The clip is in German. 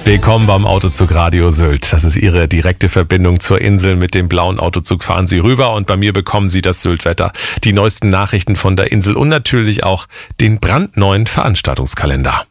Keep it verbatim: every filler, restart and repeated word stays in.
Willkommen beim Autozug Radio Sylt. Das ist Ihre direkte Verbindung zur Insel. Mit dem blauen Autozug fahren Sie rüber und bei mir bekommen Sie das Syltwetter, die neuesten Nachrichten von der Insel und natürlich auch den brandneuen Veranstaltungskalender.